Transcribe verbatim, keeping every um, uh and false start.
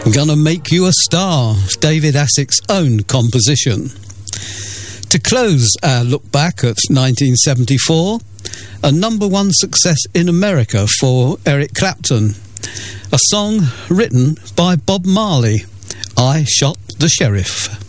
Gonna Make You a Star, David Assik's own composition. To close our look back at nineteen seventy-four, a number one success in America for Eric Clapton, a song written by Bob Marley, I Shot the Sheriff.